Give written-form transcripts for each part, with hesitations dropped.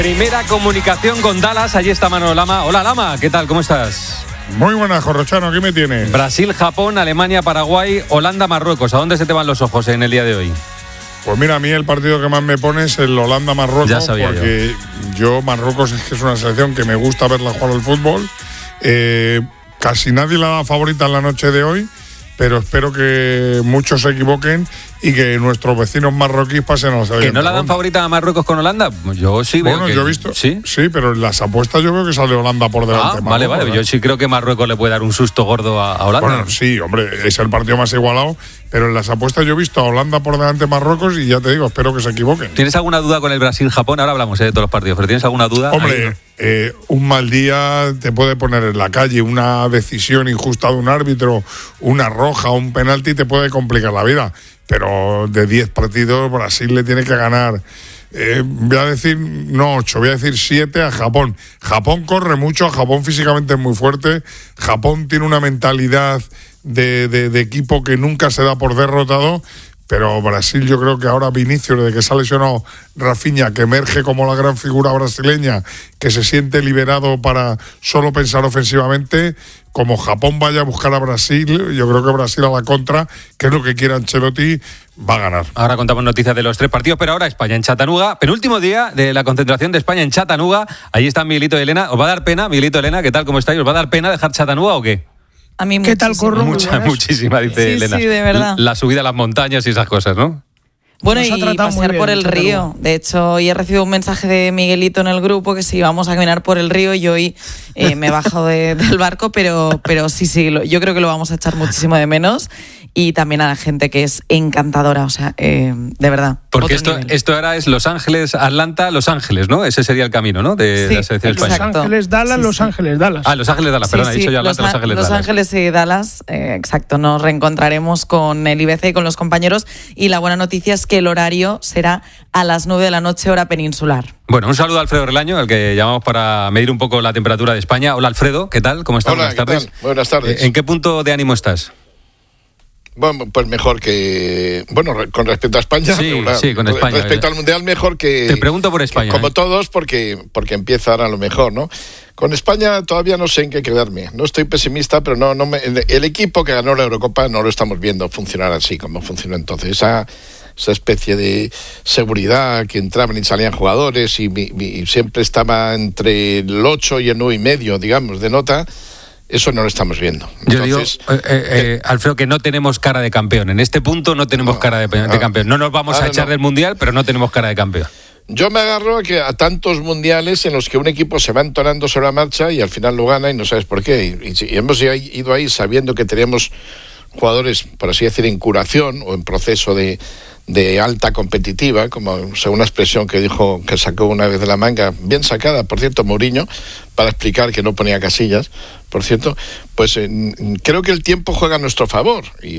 Primera comunicación con Dallas, allí está Manolo Lama. Hola Lama, ¿qué tal? ¿Cómo estás? Muy buenas, Corrochano, ¿qué me tienes? Brasil, Japón, Alemania, Paraguay, Holanda, Marruecos. ¿A dónde se te van los ojos en el día de hoy? Pues mira, a mí el partido que más me pone es el Holanda-Marruecos. Ya sabía porque yo Marruecos es que es una selección que me gusta verla jugar al fútbol. Casi nadie la da favorita en la noche de hoy, pero espero que muchos se equivoquen y que nuestros vecinos marroquíes pasen a la siguiente ¿Que no la dan favorita a Marruecos con Holanda? Yo sí veo. Bueno, que... yo he visto. ¿Sí? Sí, pero en las apuestas yo creo que sale Holanda por delante. Vale. Yo sí creo que Marruecos le puede dar un susto gordo a Holanda. Bueno, sí, hombre, es el partido más igualado, pero en las apuestas yo he visto a Holanda por delante de Marruecos y ya te digo, espero que se equivoquen. ¿Tienes alguna duda con el Brasil-Japón? Ahora hablamos de todos los partidos, pero ¿tienes alguna duda? Hombre, un mal día te puede poner en la calle, una decisión injusta de un árbitro, una roja, un penalti te puede complicar la vida. Pero de 10 partidos, Brasil le tiene que ganar, voy a decir, no 8, voy a decir 7 a Japón. Japón corre mucho, Japón físicamente es muy fuerte, Japón tiene una mentalidad de equipo que nunca se da por derrotado. Pero Brasil, yo creo que ahora Vinicius, desde que se ha lesionado Rafinha, que emerge como la gran figura brasileña, que se siente liberado para solo pensar ofensivamente, como Japón vaya a buscar a Brasil, yo creo que Brasil a la contra, que es lo que quiere Ancelotti, va a ganar. Ahora contamos noticias de los 3 partidos, pero ahora España en Chattanooga, penúltimo día de la concentración de España en Chattanooga. Ahí está Miguelito y Elena. ¿Os va a dar pena, Miguelito y Elena? ¿Qué tal? ¿Cómo estáis? ¿Os va a dar pena dejar Chattanooga o qué? A mí ¿Qué tal, Corro? Muchísima, dice Elena. Sí, de verdad. La subida a las montañas y esas cosas, ¿no? Bueno, y pasear por el río. De hecho, hoy he recibido un mensaje de Miguelito en el grupo que si vamos a caminar por el río y hoy me he bajado del barco, pero sí, yo creo que lo vamos a echar muchísimo de menos. Y también a la gente que es encantadora, o sea, de verdad. Porque esto ahora es Los Ángeles, Atlanta, Los Ángeles, ¿no? Ese sería el camino, ¿no? De la selección española. Los Ángeles, Dallas, sí, Los Ángeles, Dallas. Los Ángeles, Dallas, perdón, he dicho yo Atlanta, Los Ángeles, Dallas. Los Ángeles y Dallas, exacto. Nos reencontraremos con el IBC y con los compañeros. Y la buena noticia es que el horario será a las 9 de la noche, hora peninsular. Bueno, un saludo a Alfredo Relaño, al que llamamos para medir un poco la temperatura de España. Hola, Alfredo, ¿qué tal? ¿Cómo estás? Hola, Buenas tardes. ¿qué tal? Buenas tardes. ¿En qué punto de ánimo estás? Bueno, pues mejor que... Bueno, con respecto a España... Sí, con España. Respecto al Mundial, mejor que... Te pregunto por España. Como todos, porque empieza ahora lo mejor, ¿no? Con España todavía no sé en qué quedarme. No estoy pesimista, pero el equipo que ganó la Eurocopa no lo estamos viendo funcionar así como funcionó entonces. Esa especie de seguridad que entraban y salían jugadores y siempre estaba entre el 8 y el 9,5, digamos, de nota... Eso no lo estamos viendo. Entonces, yo digo, Alfredo, que no tenemos cara de campeón. En este punto no tenemos cara de campeón. No nos vamos a echar del Mundial, pero no tenemos cara de campeón. Yo me agarro a tantos mundiales en los que un equipo se va entonando sobre la marcha y al final lo gana y no sabes por qué. Y hemos ido ahí sabiendo que teníamos jugadores, por así decir, en curación o en proceso de alta competitiva, como según la expresión que sacó una vez de la manga, bien sacada, por cierto, Mourinho, para explicar que no ponía casillas, por cierto, pues creo que el tiempo juega a nuestro favor y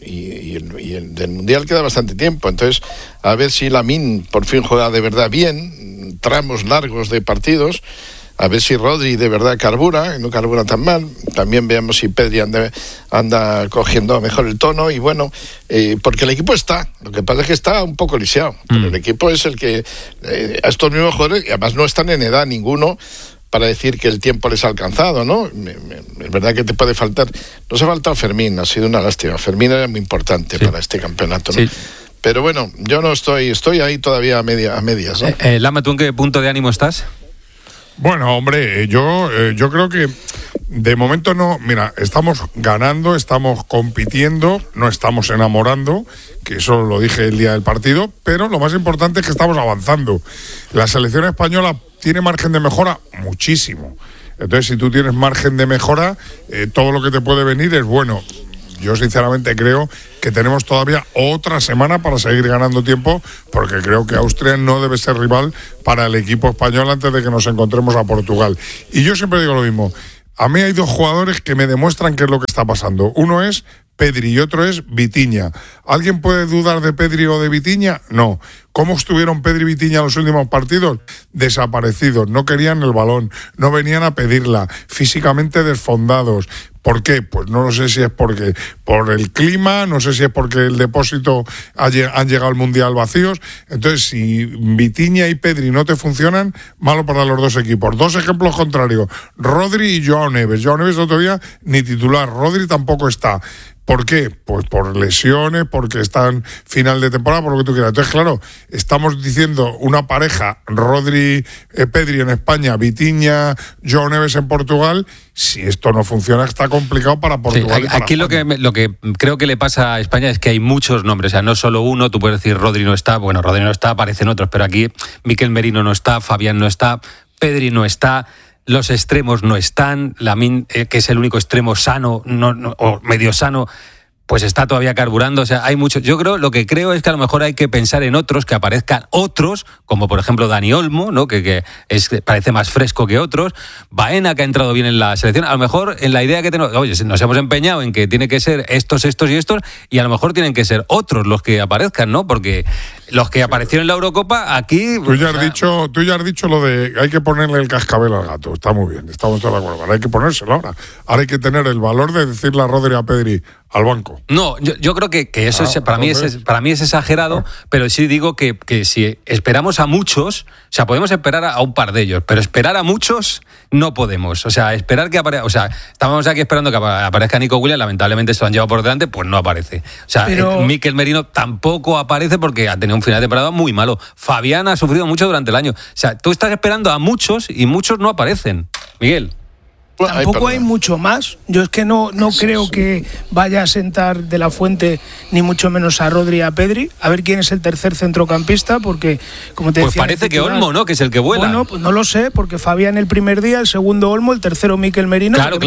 el del Mundial queda bastante tiempo, entonces a ver si Lamine por fin juega de verdad bien, tramos largos de partidos, a ver si Rodri de verdad carbura, y no carbura tan mal. También veamos si Pedri anda cogiendo mejor el tono. Y bueno, porque el equipo está. Lo que pasa es que está un poco lisiado. Pero el equipo es el que... a estos mismos jugadores, y además no están en edad ninguno para decir que el tiempo les ha alcanzado, ¿no? Es verdad que te puede faltar... Nos ha faltado Fermín, ha sido una lástima. Fermín era muy importante para este campeonato, ¿no? Sí. Pero bueno, yo no estoy ahí todavía a medias, ¿no? Lama, ¿tú en qué punto de ánimo estás? Bueno, hombre, yo creo que de momento no. Mira, estamos ganando, estamos compitiendo, no estamos enamorando, que eso lo dije el día del partido, pero lo más importante es que estamos avanzando. La selección española tiene margen de mejora muchísimo. Entonces, si tú tienes margen de mejora, todo lo que te puede venir es bueno. Yo sinceramente creo que tenemos todavía otra semana para seguir ganando tiempo, porque creo que Austria no debe ser rival para el equipo español antes de que nos encontremos a Portugal. Y yo siempre digo lo mismo, a mí hay 2 jugadores que me demuestran qué es lo que está pasando. Uno es Pedri y otro es Vitinha. ¿Alguien puede dudar de Pedri o de Vitinha? No. ¿Cómo estuvieron Pedri y Vitinha en los últimos partidos? Desaparecidos, no querían el balón, no venían a pedirla, físicamente desfondados. ¿Por qué? Pues no lo sé si es porque por el clima, no sé si es porque el depósito han llegado al Mundial vacíos. Entonces, si Vitinha y Pedri no te funcionan, malo para los dos equipos. Dos ejemplos contrarios, Rodri y Joao Neves. Joao Neves otro día ni titular, Rodri tampoco está. ¿Por qué? Pues por lesiones, porque están final de temporada, por lo que tú quieras. Entonces, claro, estamos diciendo una pareja, Rodri-Pedri en España, Vitinha, Joao Neves en Portugal. Si esto no funciona, está complicado para Portugal. Sí, y para aquí lo que creo que le pasa a España es que hay muchos nombres, o sea, no solo uno. Tú puedes decir Rodri no está, bueno, Rodri no está, aparecen otros, pero aquí Mikel Merino no está, Fabián no está, Pedri no está. Los extremos no están, Lamine, que es el único extremo sano o medio sano, pues está todavía carburando. O sea, hay mucho. Yo lo que creo es que a lo mejor hay que pensar en otros, que aparezcan otros, como por ejemplo Dani Olmo, ¿no? que parece más fresco que otros. Baena, que ha entrado bien en la selección. A lo mejor en la idea que tenemos, oye, nos hemos empeñado en que tiene que ser estos y estos, y a lo mejor tienen que ser otros los que aparezcan, ¿no? Porque los que aparecieron en la Eurocopa, aquí... Tú ya has dicho lo de hay que ponerle el cascabel al gato. Está muy bien, estamos todos de acuerdo. Ahora hay que ponérselo ahora. Ahora hay que tener el valor de decirle a Rodri y a Pedri al banco. No, yo creo que eso para mí es exagerado, pero sí digo que si esperamos a muchos, o sea, podemos esperar a un par de ellos, pero esperar a muchos no podemos. O sea, esperar que aparezca... O sea, estábamos aquí esperando que aparezca Nico Williams, lamentablemente se lo han llevado por delante, pues no aparece. O sea, Mikel Merino tampoco aparece porque ha tenido un final de temporada muy malo. Fabián ha sufrido mucho durante el año. O sea, tú estás esperando a muchos y muchos no aparecen. Miguel. Tampoco hay mucho más. Yo es que no creo que vaya a sentar De la Fuente, ni mucho menos a Rodri y a Pedri. A ver quién es el tercer centrocampista, porque, como te decía... Pues parece que Olmo, ¿no? Que es el que vuela. Bueno, pues no lo sé, porque Fabián el primer día, el segundo Olmo, el tercero Mikel Merino. Claro,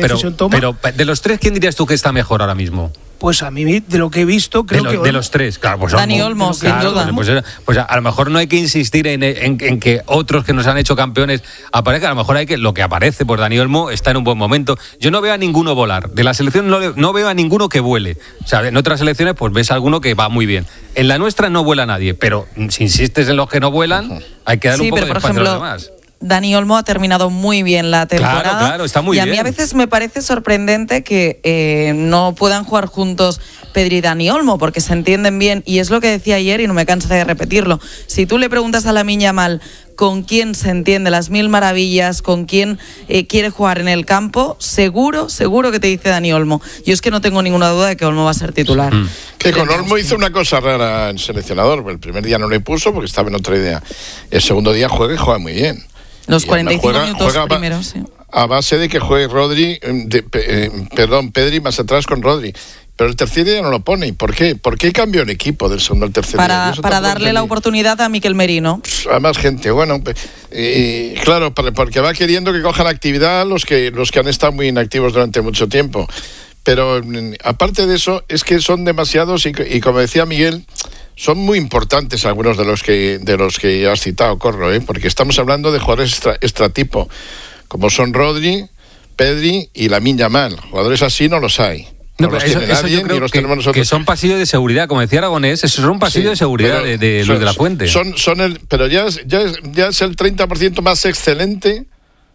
pero de los tres, ¿quién dirías tú que está mejor ahora mismo? Pues a mí, de lo que he visto, creo que... De los tres, claro. Pues Dani Olmo, sin duda. Pues a lo mejor no hay que insistir en que otros que nos han hecho campeones aparezcan. A lo mejor hay que... Lo que aparece, pues Dani Olmo está en un buen momento. Yo no veo a ninguno volar. De la selección no veo a ninguno que vuele. O sea, en otras selecciones pues ves a alguno que va muy bien. En la nuestra no vuela nadie, pero si insistes en los que no vuelan, hay que dar un poco de espacio a los demás. Dani Olmo ha terminado muy bien la temporada. Claro, está muy bien. Y a mí a veces me parece sorprendente que no puedan jugar juntos Pedri y Dani Olmo, porque se entienden bien. Y es lo que decía ayer y no me cansaré de repetirlo. Si tú le preguntas a Lamine Yamal con quién se entiende las mil maravillas, con quién quiere jugar en el campo, seguro que te dice Dani Olmo. Yo es que no tengo ninguna duda de que Olmo va a ser titular. Que con Olmo hizo una cosa rara en seleccionador. El primer día no le puso porque estaba en otra idea. El segundo día juega y juega muy bien. Los 45 minutos primeros, sí. A base de que juegue Pedri más atrás con Rodri. Pero el tercer día no lo pone. ¿Y por qué? ¿Por qué cambió el equipo del segundo al tercer día? Para darle la oportunidad a Mikel Merino. A más gente. Bueno, claro, porque va queriendo que cojan actividad los que han estado muy inactivos durante mucho tiempo. Pero aparte de eso, es que son demasiados y como decía Miguel, son muy importantes algunos de los que has citado, Corro, porque estamos hablando de jugadores extratipo, como son Rodri, Pedri y Lamine Yamal. Jugadores así no los hay. No, pero eso yo creo que son pasillos de seguridad, como decía Aragonés, esos son pasillos de seguridad de Luis de la Fuente. Pero ya es el 30% más excelente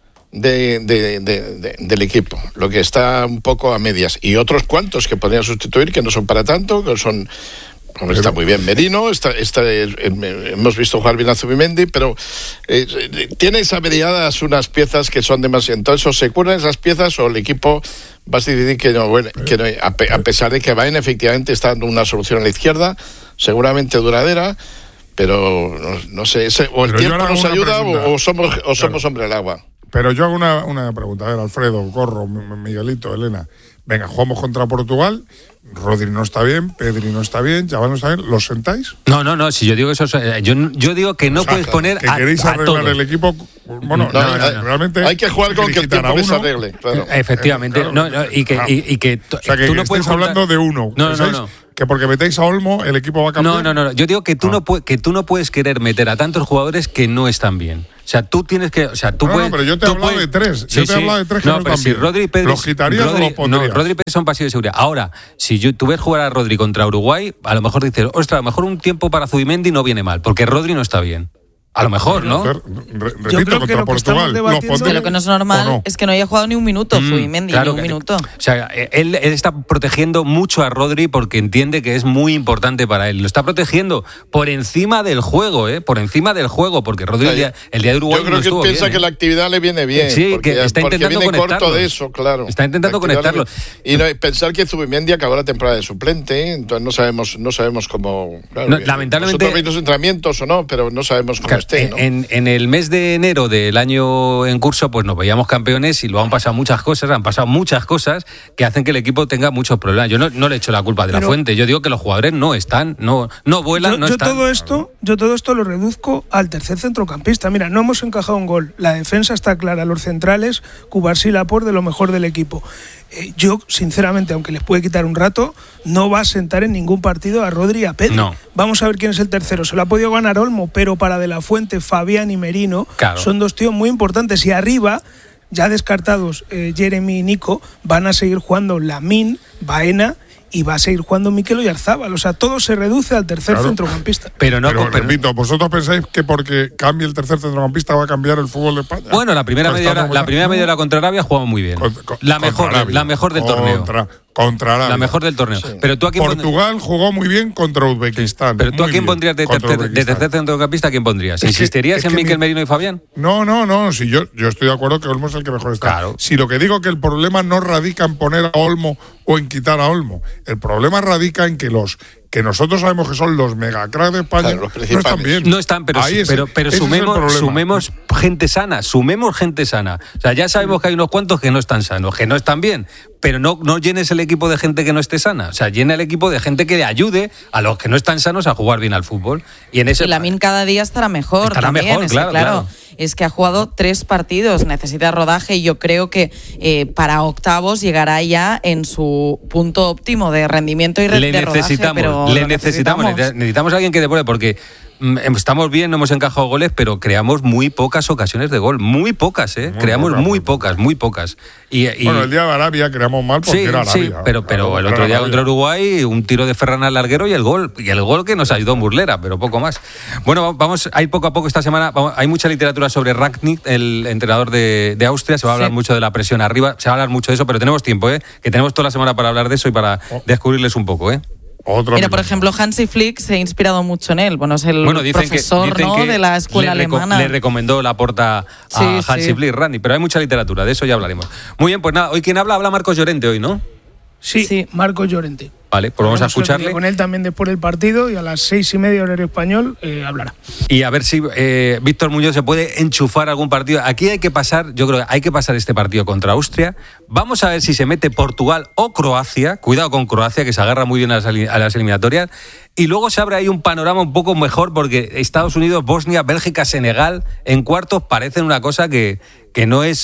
del equipo, lo que está un poco a medias. Y otros cuantos que podrían sustituir, que no son para tanto, que son... Está muy bien Merino, hemos visto jugar bien a Zubimendi, pero tienes averiadas unas piezas que son demasiado. Entonces, o se curan esas piezas o el equipo va a decidir que no, a pesar de que Baena efectivamente está dando una solución a la izquierda, seguramente duradera, pero no sé, o el tiempo nos ayuda o somos hombre al agua. Pero yo hago una pregunta, a ver, Alfredo, Corro, Miguelito, Elena. Venga, jugamos contra Portugal, Rodri no está bien, Pedri no está bien, Yamal no está bien, ¿los sentáis? No, si yo digo eso, yo digo que no puedes poner que queréis arreglar el equipo, bueno, realmente hay que jugar con que el tiempo les arregle, claro. Efectivamente, y que o sea, que tú no puedes hablando de uno, no. Que porque metéis a Olmo el equipo va a cambiar. No, yo digo que tú no puedes querer meter a tantos jugadores que no están bien. O sea, tú tienes que... O sea, tú puedes, pero yo te he hablado de 3. Sí, yo te he hablado de 3 que no pero están si bien. Rodri y Pedri... ¿Los quitarías o los pondrías? No, Rodri y Pedri son pasillo de seguridad. Ahora, si tú ves jugar a Rodri contra Uruguay, a lo mejor dices, ostras, a lo mejor un tiempo para Zubimendi no viene mal, porque Rodri no está bien. A lo mejor, ¿no? Repito, contra Portugal. De lo que no es normal es que no haya jugado ni un minuto Zubimendi, claro, ni un minuto. O sea, él está protegiendo mucho a Rodri porque entiende que es muy importante para él. Lo está protegiendo por encima del juego, por encima del juego, porque Rodri el día de Uruguay yo creo no estuvo que él piensa bien, que la actividad le viene bien. Sí, porque, que está intentando viene conectarlos. corto de eso, claro. Está intentando conectarlo. Y pensar que Zubimendi acabó la temporada de suplente, entonces no sabemos cómo... Claro, lamentablemente... Nosotros los entrenamientos o no, pero no sabemos cómo esté, ¿no? En el mes de enero del año en curso, pues nos veíamos campeones y luego han pasado muchas cosas que hacen que el equipo tenga muchos problemas. Yo no le echo la culpa de la Fuente, yo digo que los jugadores no están, no vuelan, no están. Yo todo esto lo reduzco al tercer centrocampista. Mira, no hemos encajado un gol, la defensa está clara, los centrales, Cubarsí y Laporte de lo mejor del equipo. Yo, sinceramente, aunque les puede quitar un rato, no va a sentar en ningún partido a Rodri y a Pedri. No. Vamos a ver quién es el tercero. Se lo ha podido ganar Olmo, pero para De la Fuente, Fabián y Merino son dos tíos muy importantes. Y arriba, ya descartados Jeremy y Nico, van a seguir jugando Lamine, Baena y va a seguir jugando Mikel Oyarzabal. O sea, todo se reduce al tercer centrocampista. Pero repito, ¿vosotros pensáis que porque cambie el tercer centrocampista va a cambiar el fútbol de España? Bueno, la primera media hora contra Arabia jugamos muy bien. La mejor del torneo. Contra Arabia. La mejor del torneo. Sí. Pero tú aquí Portugal jugó muy bien contra Uzbekistán. Pero tú a quién pondrías de tercer centrocampista, ¿a quién pondrías? ¿Insistirías en Mikel Merino y Fabián? No. Si yo estoy de acuerdo que Olmo es el que mejor está. Claro. Si lo que digo que el problema no radica en poner a Olmo o en quitar a Olmo. El problema radica en que que nosotros sabemos que son los megacracks de España, no están bien. No están, pero sumemos gente sana, O sea, ya sabemos que hay unos cuantos que no están sanos, que no están bien, pero no llenes el equipo de gente que no esté sana. O sea, llena el equipo de gente que le ayude a los que no están sanos a jugar bien al fútbol. Y Lamine cada día estará mejor. Claro. Es que ha jugado 3 partidos, necesita rodaje y yo creo que para octavos llegará ya en su punto óptimo de rendimiento y de rodaje. Necesitamos a alguien que devuelva, porque estamos bien, no hemos encajado goles, pero creamos muy pocas ocasiones de gol, muy pocas, creamos muy pocas. Bueno, el día de Arabia creamos mal porque era Arabia. Sí, pero el otro día contra Uruguay, un tiro de Ferran al larguero y el gol que nos ayudó Burlera, pero poco más. Bueno, vamos a ir poco a poco esta semana. Hay mucha literatura sobre Rangnick, el entrenador de Austria. Se va a hablar mucho de la presión arriba, se va a hablar mucho de eso, pero tenemos tiempo, que tenemos toda la semana para hablar de eso y para descubrirles un poco, Mira, por ejemplo, Hansi Flick se ha inspirado mucho en él. Bueno, es el profesor de la escuela alemana. Le recomendó Laporta a Hansi Flick, Randy, pero hay mucha literatura, de eso ya hablaremos. Muy bien, pues nada, hoy quien habla Marcos Llorente hoy, ¿no? Sí, Marcos Llorente. Vale, pues vamos a escucharle. Con él también después del partido y a las 6:30 horario español hablará. Y a ver si Víctor Muñoz se puede enchufar algún partido. Aquí hay que pasar, yo creo que hay que pasar este partido contra Austria. Vamos a ver si se mete Portugal o Croacia. Cuidado con Croacia, que se agarra muy bien a las eliminatorias. Y luego se abre ahí un panorama un poco mejor porque Estados Unidos, Bosnia, Bélgica, Senegal en cuartos parecen una cosa que no es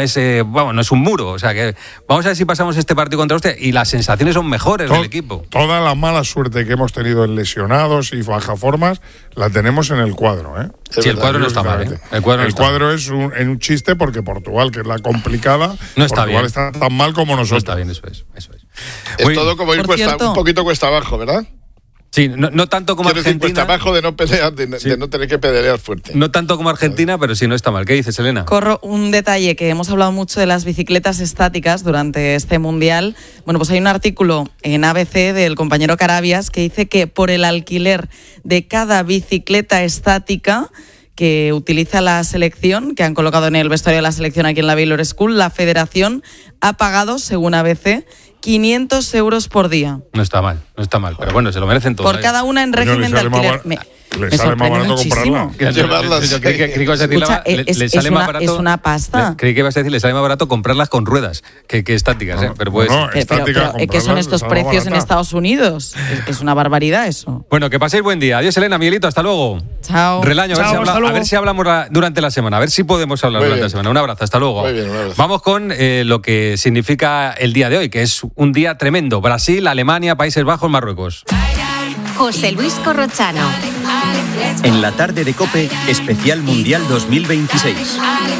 un muro. O sea que vamos a ver si pasamos este partido contra Austria y las sensaciones son mejores del equipo. Toda la mala suerte que hemos tenido en lesionados y bajaformas la tenemos en el cuadro, Sí, el cuadro no está mal, El cuadro es un chiste porque Portugal, que es la complicada, no está Portugal bien. Está tan mal como nosotros. No está bien, eso es. Es todo como ir un poquito cuesta abajo, ¿verdad? Sí, no tanto como Argentina. Cuesta abajo de no pelear, de no tener que pedalear fuerte. No tanto como Argentina, pero sí no está mal. ¿Qué dices, Elena? Corro un detalle, que hemos hablado mucho de las bicicletas estáticas durante este Mundial. Bueno, pues hay un artículo en ABC del compañero Carabias que dice que por el alquiler de cada bicicleta estática que utiliza la selección, que han colocado en el vestuario de la selección aquí en la Baylor School, la federación ha pagado, según ABC, 500 euros por día. No está mal, pero bueno, se lo merecen todos. Por cada una en régimen de alquiler. Le sale más barato comprarla. Es una pasta. Creí que ibas a decir, le sale más barato comprarlas con ruedas que estáticas. Pero ¿qué son estos precios en Estados Unidos? Es una barbaridad eso. Bueno, que paséis buen día. Adiós, Elena, Miguelito, hasta luego. Chao. Relaño, a ver si hablamos durante la semana, a ver si podemos hablar durante la semana. Un abrazo, hasta luego. Muy bien, un abrazo. Vamos con lo que significa el día de hoy, que es un día tremendo. Brasil, Alemania, Países Bajos, Marruecos. José Luis Corrochano. En la tarde de COPE, especial Mundial 2026.